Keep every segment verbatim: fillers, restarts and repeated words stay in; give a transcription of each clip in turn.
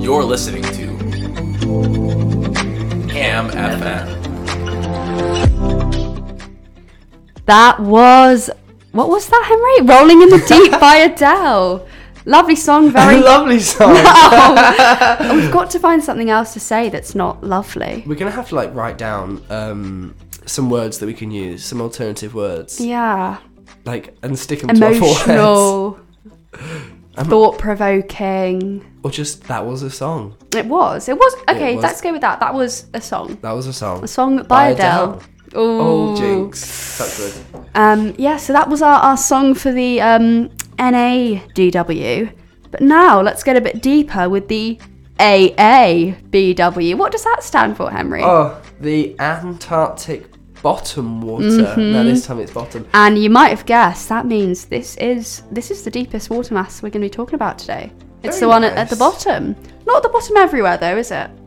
You're listening to Cam F M. That was... What was that, Henry? Rolling in the Deep by Adele. Lovely song, very... lovely song. Oh, we've got to find something else to say that's not lovely. We're going to have to like write down um, some words that we can use, some alternative words. Yeah. Like, and stick them to our foreheads. Emotional, thought-provoking. Or just, that was a song. It was. It was. Okay, It was. let's go with that. That was a song. That was a song. A song by, By Adele. Adele. Ooh. Oh, jinx. That's good. Um, yeah, so that was our, our song for the um, N A D W. But now let's get a bit deeper with the A A B W. What does that stand for, Henry? Oh, the Antarctic bottom water. Mm-hmm. Now this time it's bottom. And you might have guessed that means this is this is the deepest water mass we're going to be talking about today. It's Very the one at, nice. at the bottom. Not at the bottom everywhere, though, is it?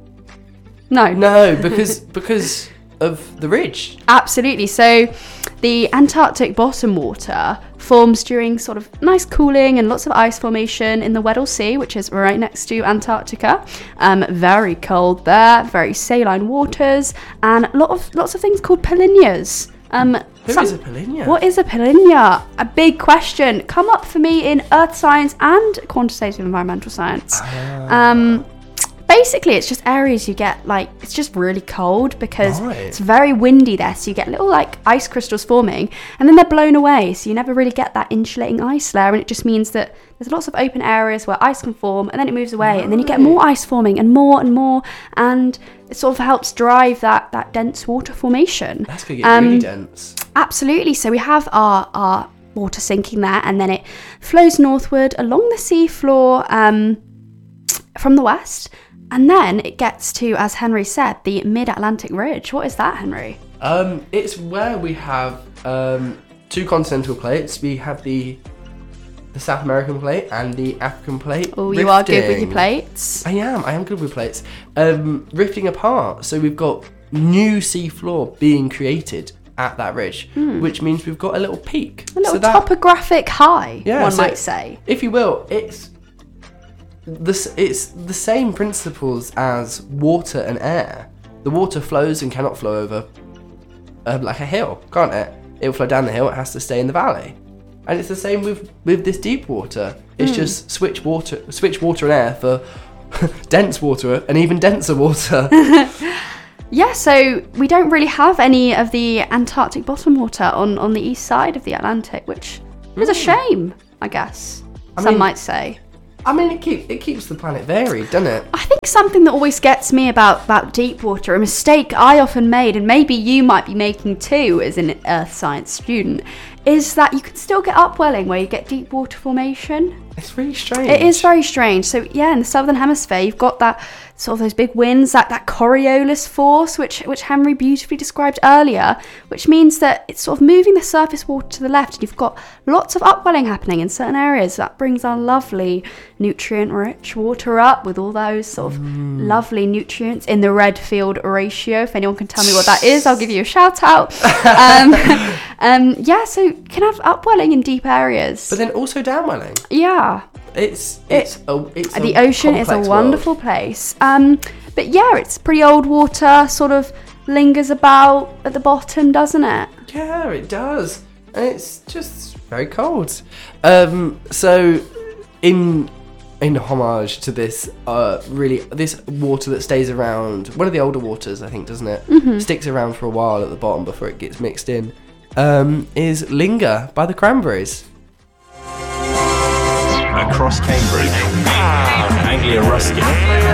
No. No, because because of the ridge. Absolutely. So the Antarctic bottom water forms during sort of nice cooling and lots of ice formation in the Weddell Sea, which is right next to Antarctica. Um, very cold there, very saline waters, and a lot of lots of things called polynyas. Um, Who some- is a polynya? What is a polynya? A big question. Come up for me in earth science and quantitative environmental science. Ah. Um, basically, it's just areas you get, like, it's just really cold because Right. it's very windy there. So you get little, like, ice crystals forming and then they're blown away. So you never really get that insulating ice layer. And it just means that there's lots of open areas where ice can form and then it moves away. Right. And then you get more ice forming and more and more. And it sort of helps drive that, that dense water formation. That's going to get Um, really dense. Absolutely. So we have our, our water sinking there and then it flows northward along the seafloor um, from the west. And then it gets to, as Henry said, the Mid-Atlantic Ridge. What is that, Henry? Um, it's where we have um, two continental plates. We have the the South American plate and the African plate. Oh, you are good with your rifting. plates. I am. I am good with plates. Um, rifting apart. So we've got new sea floor being created at that ridge, which means we've got a little peak. A little so that, topographic high, Yeah, one so- might say. if you will, it's this. It's the same principles as water and air. The water flows and cannot flow over um, like a hill, can't it? It will flow down the hill. It has to stay in the valley, and it's the same with with this deep water. It's just switch water, switch water and air for dense water and even denser water. Yeah, so we don't really have any of the Antarctic bottom water on, on the east side of the Atlantic, which is a shame, I guess, I some mean- might say. I mean, it keeps it keeps the planet varied, doesn't it? I think something that always gets me about, about deep water, a mistake I often made, and maybe you might be making too as an earth science student, is that you can still get upwelling where you get deep water formation. It's really strange. It is very strange. So yeah, in the southern hemisphere, you've got that sort of those big winds, that that Coriolis force, which which Henry beautifully described earlier, which means that it's sort of moving the surface water to the left, and you've got lots of upwelling happening in certain areas. That brings our lovely nutrient-rich water up with all those sort of lovely nutrients in the Redfield ratio. If anyone can tell me what that is, I'll give you a shout out. Um, um, yeah, so you can have upwelling in deep areas. But then also downwelling. Yeah. It's it's a it's The a ocean is a complex wonderful world. place. Um, but yeah, it's pretty old water, sort of lingers about at the bottom, doesn't it? Yeah, it does, and it's just very cold. Um, so in in homage to this, uh, really this water that stays around, one of the older waters, I think, doesn't it? Mm-hmm. Sticks around for a while at the bottom before it gets mixed in. Um, is Linger by the Cranberries. Across Cambridge, Anglia Ruskin.